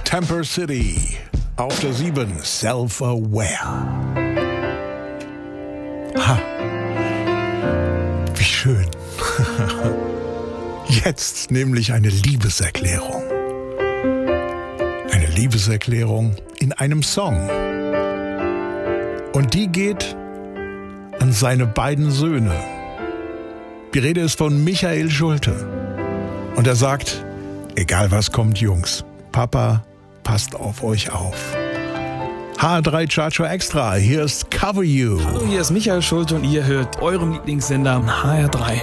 Temper City. Auf der 7, Self-Aware. Ha, wie schön. Jetzt nämlich eine Liebeserklärung. Eine Liebeserklärung in einem Song. Und die geht an seine beiden Söhne. Die Rede ist von Michael Schulte. Und er sagt, egal was kommt, Jungs, Papa passt auf euch auf. HR3 Chartshow Extra, hier ist Cover You. Hallo, hier ist Michael Schulte und ihr hört euren Lieblingssender HR3.